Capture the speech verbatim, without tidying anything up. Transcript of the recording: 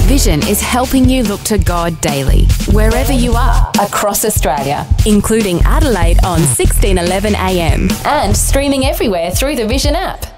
Vision is helping you look to God daily, wherever you are, across Australia, including Adelaide on sixteen eleven A M and streaming everywhere through the Vision app.